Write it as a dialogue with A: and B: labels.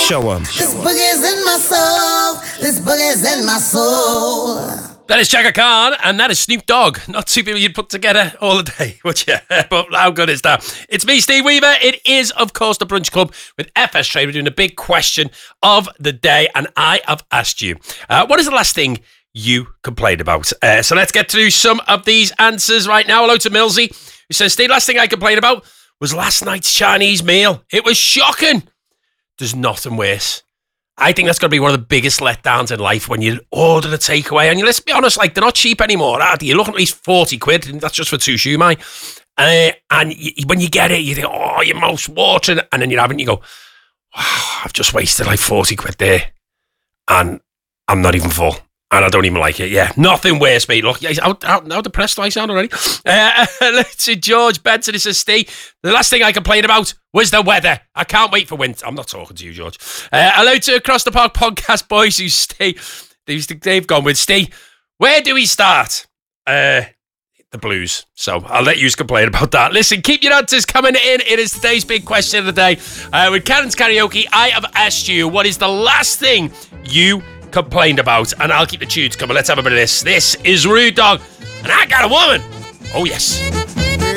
A: Show 'em.
B: This boogie's in my soul. This boogie's in my soul.
C: That is Chaka Khan, and that is Snoop Dogg. Not two people you'd put together all the day, would you? But how good is that? It's me, Steve Weaver. It is, of course, the Brunch Club with FS Trade. We're doing a big question of the day, and I have asked you, what is the last thing you complained about? So let's get through some of these answers right now. Hello to Millsy, who says, Steve, last thing I complained about was last night's Chinese meal. It was shocking. There's nothing worse. I think that's going to be one of the biggest letdowns in life when you order the takeaway. And let's be honest, like, they're not cheap anymore, are they? You're looking at least 40 quid, and that's just for two shumai. When you get it, you think, oh, your mouth's watering. And then you have it and you go, wow, I've just wasted like 40 quid there. And I'm not even full. And I don't even like it. Yeah, nothing worse, mate. Look, how depressed do I sound already? To George Benson, it says, Steve, the last thing I complained about was the weather. I can't wait for winter. I'm not talking to you, George. Hello to Across the Park podcast boys who stay. They've gone with Steve. Where do we start? The Blues. So I'll let you complain about that. Listen, keep your answers coming in. It is today's big question of the day. With Karen's Karaoke, I have asked you, what is the last thing you complained about? And I'll keep the tunes coming. Let's have a bit of this. This is Rude Dog, and I Got a Woman. Oh, yes.